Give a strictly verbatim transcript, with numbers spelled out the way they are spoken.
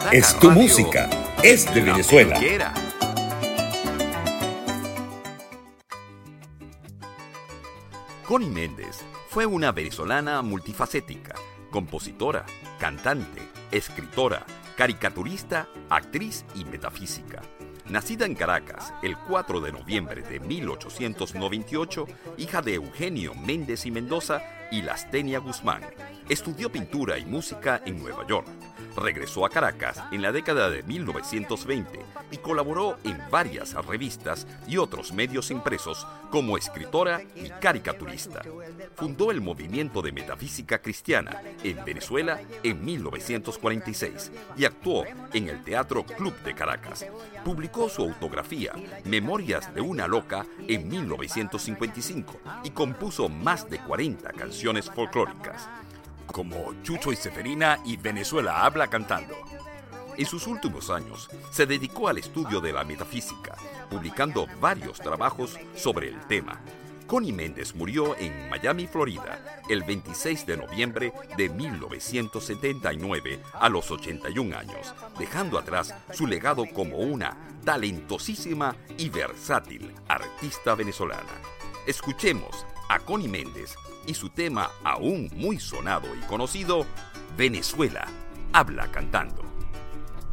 Es tu música, es de Venezuela. Connie Méndez fue una venezolana multifacética, compositora, cantante, escritora, caricaturista, actriz y metafísica. Nacida en Caracas el cuatro de noviembre de mil ochocientos noventa y ocho, hija de Eugenio Méndez y Mendoza y Lastenia Guzmán, estudió pintura y música en Nueva York. Regresó a Caracas en la década de mil novecientos veinte y colaboró en varias revistas y otros medios impresos como escritora y caricaturista. Fundó el movimiento de metafísica cristiana en Venezuela en mil novecientos cuarenta y seis y actuó en el Teatro Club de Caracas. Publicó su autografía Memorias de una loca en mil novecientos cincuenta y cinco y compuso más de cuarenta canciones folclóricas, como Chucho y Seferina y Venezuela habla cantando. En sus últimos años se dedicó al estudio de la metafísica, publicando varios trabajos sobre el tema. Connie Méndez murió en Miami, Florida, el veintiséis de noviembre de mil novecientos setenta y nueve a los ochenta y un años, dejando atrás su legado como una talentosísima y versátil artista venezolana. Escuchemos a Connie Méndez y su tema aún muy sonado y conocido, Venezuela habla cantando.